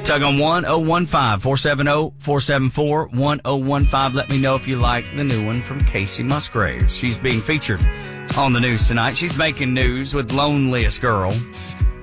Tug on 1015-470-474-1015. Let me know if you like the new one from Casey Musgraves. She's being featured on the news tonight. She's making news with Loneliest Girl.